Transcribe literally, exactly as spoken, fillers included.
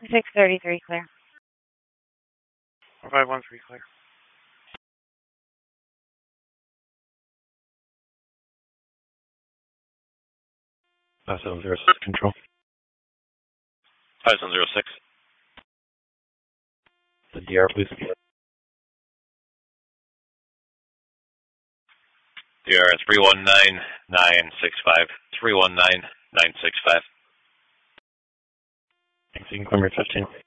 six thirty-three clear. four five one three clear. five seven zero six control. five seven zero six. The D R, please. D R three one nine nine six five. three one nine nine six five. Thanks, you can climb your fifteen.